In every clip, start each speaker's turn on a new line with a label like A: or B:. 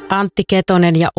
A: Antti Ketonen ja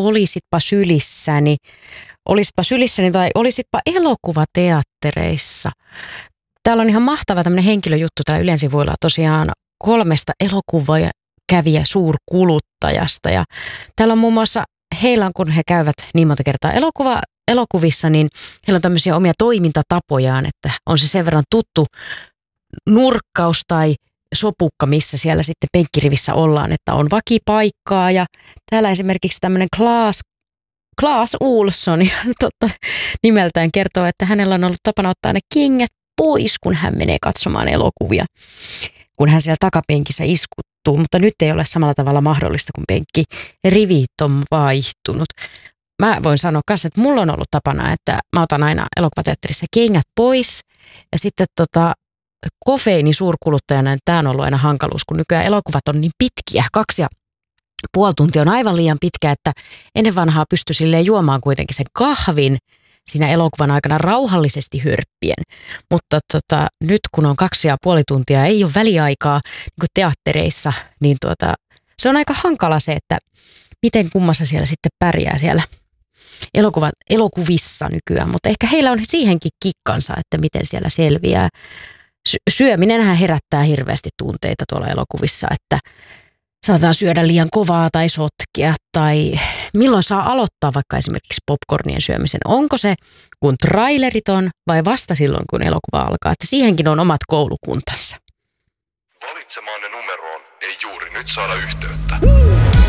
A: olisitpa sylissäni tai olisitpa elokuvateattereissa. Täällä on ihan mahtava tämmöinen henkilöjuttu täällä Ylen sivuilla tosiaan 3 elokuvakävijä suurkuluttajasta. Ja täällä on muun muassa heillä, kun he käyvät niin monta kertaa elokuvissa, niin heillä on tämmöisiä omia toimintatapojaan, että on se sen verran tuttu nurkkaus tai sopukka, missä siellä sitten penkkirivissä ollaan, että on vakipaikkaa. Ja täällä esimerkiksi tämmöinen Claes Olsson nimeltään kertoo, että hänellä on ollut tapana ottaa ne kengät pois, kun hän menee katsomaan elokuvia, kun hän siellä takapenkissä iskuttuu, mutta nyt ei ole samalla tavalla mahdollista, kun penkkirivit on vaihtunut. Mä voin sanoa kanssa, että mulla on ollut tapana, että mä otan aina elokuvateatterissa kengät pois ja sitten kofeiini suurkuluttajana, tämä on ollut aina hankaluus, kun nykyään elokuvat on niin pitkiä, 2,5 tuntia on aivan liian pitkä, että ennen vanhaa pystyi silleen juomaan kuitenkin sen kahvin siinä elokuvan aikana rauhallisesti hörppien. Mutta nyt kun on 2,5 tuntia, ei ole väliaikaa niin kuin teattereissa, niin se on aika hankala se, että miten kummassa siellä sitten pärjää siellä elokuvissa nykyään. Mutta ehkä heillä on siihenkin kikkansa, että miten siellä selviää. Syöminenhän herättää hirveästi tunteita tuolla elokuvissa, että saatetaan syödä liian kovaa tai sotkea tai milloin saa aloittaa vaikka esimerkiksi popcornien syömisen. Onko se kun trailerit on vai vasta silloin kun elokuva alkaa, että siihenkin on omat koulukuntansa.
B: Valitsemaanne numeroon ei juuri nyt saada yhteyttä.